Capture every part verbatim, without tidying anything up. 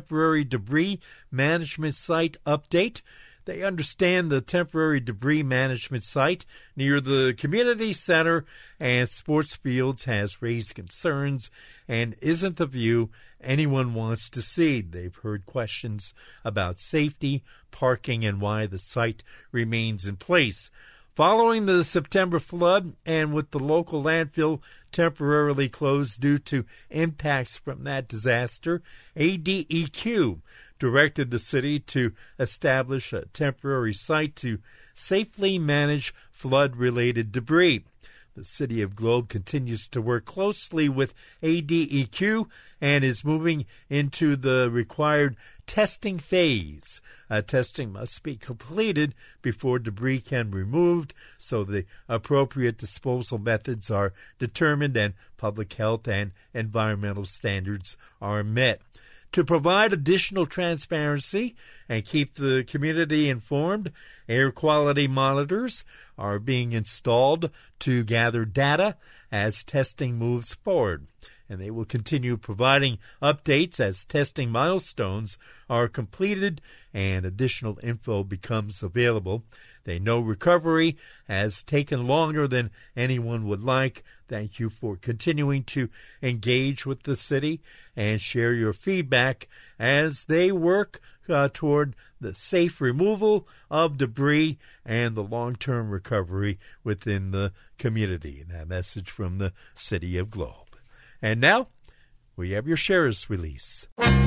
temporary debris management site update. They understand the temporary debris management site near the community center and sports fields has raised concerns and isn't the view anyone wants to see. They've heard questions about safety, parking, and why the site remains in place. Following the September flood and with the local landfill temporarily closed due to impacts from that disaster, A D E Q directed the city to establish a temporary site to safely manage flood-related debris. The City of Globe continues to work closely with A D E Q and is moving into the required testing phase. Uh, testing must be completed before debris can be removed, so the appropriate disposal methods are determined and public health and environmental standards are met. To provide additional transparency and keep the community informed, air quality monitors are being installed to gather data as testing moves forward. And they will continue providing updates as testing milestones are completed and additional info becomes available. They know recovery has taken longer than anyone would like. Thank you for continuing to engage with the city and share your feedback as they work uh, toward the safe removal of debris and the long-term recovery within the community. And that message from the City of Globe. And now, we have your Sheriff's Release.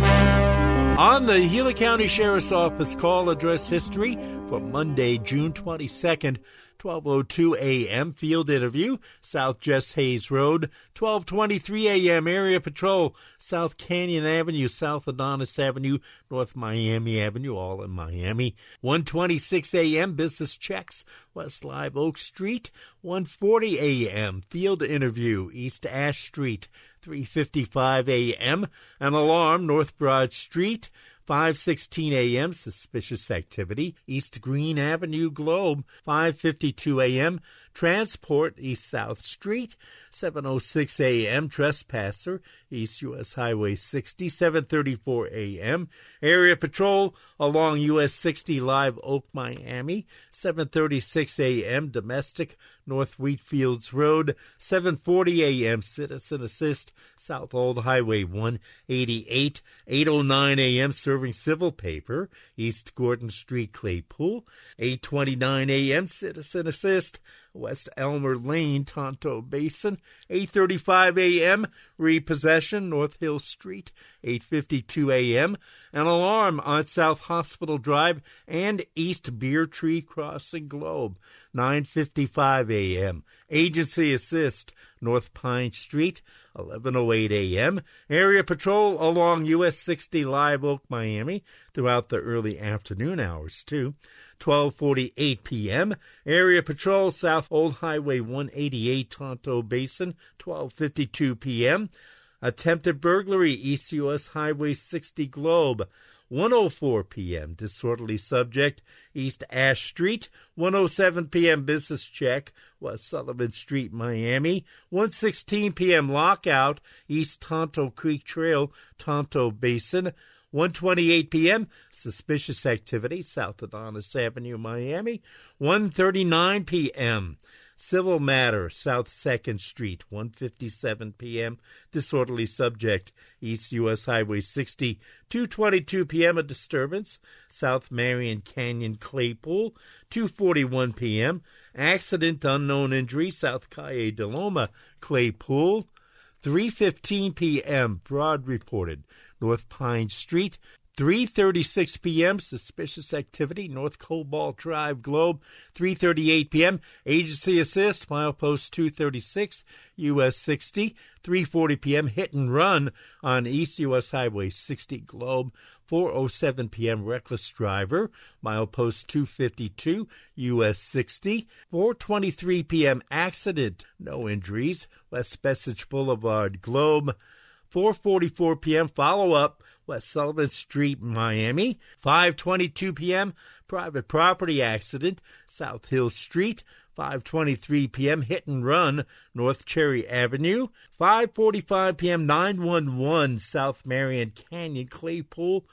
On the Gila County Sheriff's Office call address history for Monday, June twenty-second, twelve oh two a.m. Field interview, South Jess Hayes Road, twelve twenty-three a.m. Area Patrol, South Canyon Avenue, South Adonis Avenue, North Miami Avenue, all in Miami. one twenty-six a.m. Business checks, West Live Oak Street. one forty a.m. Field interview, East Ash Street. three fifty-five a.m. An alarm, North Broad Street. five sixteen a.m. Suspicious activity, East Green Avenue, Globe. five fifty-two a.m. Transport, East South Street. seven oh six a.m. Trespasser, East U S Highway sixty. seven thirty-four a.m. Area Patrol along U S sixty, Live Oak, Miami. seven thirty-six a.m. Domestic, North Wheatfields Road. seven forty a.m. Citizen Assist, South Old Highway one eighty-eight. eight oh nine a.m. Serving Civil Paper, East Gordon Street, Claypool. eight twenty-nine a.m. Citizen Assist, West Elmer Lane, Tonto Basin. eight thirty-five a.m. Repossession, North Hill Street. eight fifty-two a.m. An alarm on South Hospital Drive and East Beer Tree Crossing, Globe. nine fifty-five a.m. Agency Assist, North Pine Street. eleven oh eight a.m. Area Patrol along U S sixty, Live Oak, Miami, throughout the early afternoon hours, too. twelve forty-eight p.m. Area Patrol, South Old Highway one eighty-eight, Tonto Basin. twelve fifty-two p.m. Attempted burglary, East U S Highway sixty, Globe. one oh four p.m. Disorderly subject, East Ash Street. one oh seven p.m. Business check, West Sullivan Street, Miami. one sixteen p.m. Lockout, East Tonto Creek Trail, Tonto Basin. one twenty-eight p.m. Suspicious activity, South Adonis Avenue, Miami. one thirty-nine p.m. Civil matter, South second Street. one fifty-seven p.m. Disorderly subject, East U S Highway sixty. two twenty-two p.m. A disturbance, South Marion Canyon, Claypool. two forty-one p.m. Accident, unknown injury, South Calle de Loma, Claypool. three fifteen p.m. Broad reported, North Pine Street. three thirty-six p.m. Suspicious activity, North Cobalt Drive, Globe. three thirty-eight p.m. Agency Assist, milepost two thirty-six, U S sixty. three forty p.m. Hit and run on East U S Highway sixty, Globe. four oh seven p.m. Reckless driver, milepost two fifty-two, U S sixty. four twenty-three p.m. Accident, no injuries, West Bessage Boulevard, Globe. four forty-four p.m. Follow-up, West Sullivan Street, Miami. five twenty-two p.m. Private property accident, South Hill Street. five twenty-three p.m. Hit and run, North Cherry Avenue. five forty-five p.m. nine one one, South Marion Canyon, Claypool.